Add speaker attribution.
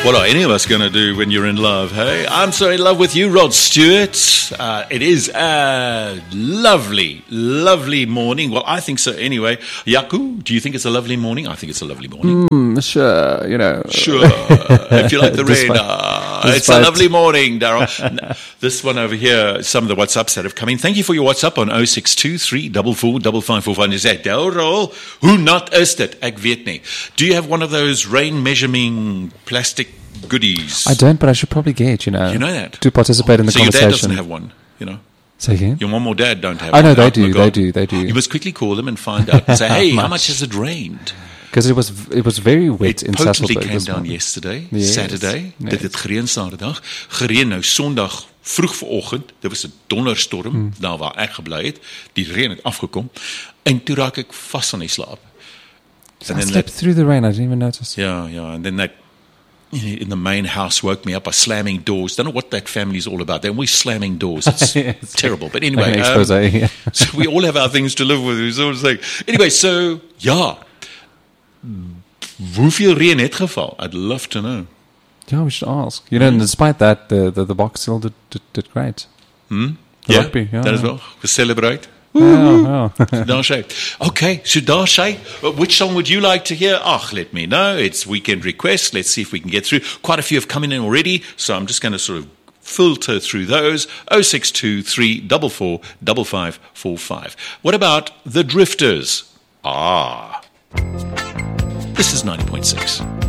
Speaker 1: What are any of us going to do when you're in love, hey? I'm so in love with you, Rod Stewart. It is a lovely, lovely morning. Well, I think so anyway. Yaku, do you think it's a lovely morning? I think it's a lovely morning.
Speaker 2: Sure, you know.
Speaker 1: Sure. If you like the rain, it's a lovely morning, Daryl. This one over here, some of the WhatsApps that have come in. Thank you for your WhatsApp on 0623445545. You say, Daryl, hoe nat is dit? Ek weet nie. Do you have one of those rain measuring plastic goodies?
Speaker 2: I don't, but I should probably get, you know.
Speaker 1: You know that?
Speaker 2: To participate in the
Speaker 1: so
Speaker 2: conversation.
Speaker 1: Your dad doesn't have one, you know.
Speaker 2: Say again?
Speaker 1: Your mom or dad don't have
Speaker 2: one.
Speaker 1: one.
Speaker 2: Oh, no, they do.
Speaker 1: You must quickly call them and find out. And say, hey, how much has it rained?
Speaker 2: Because it was very wet in Sasolburg.
Speaker 1: It potently came down yesterday, Saturday. Dit het gereën Saterdag. Gereën nou Sondag vroeg vanoggend. Dit was 'n donderstorm daar waar ek gebly het. Die reën het afgekom en toe raak ek vas aan die slaap.
Speaker 2: I slept through the rain. I didn't even notice.
Speaker 1: Yeah. And then that in the main house woke me up by slamming doors. Don't know what that family's all about. They're always slamming doors. It's terrible. But anyway, so we all have our things to live with. We sort of say. Anyway, so yeah. Hoeveel reën het geval? I'd love to know.
Speaker 2: Yeah, we should ask. You know, and despite that, the box still did great.
Speaker 1: Rugby, that as well. We celebrate.
Speaker 2: Yeah.
Speaker 1: Okay, so Darshay, which song would you like to hear? Let me know. It's weekend requests. Let's see if we can get through. Quite a few have come in already, so I'm just going to sort of filter through those. 0623445545. What about the Drifters? This is 90.6.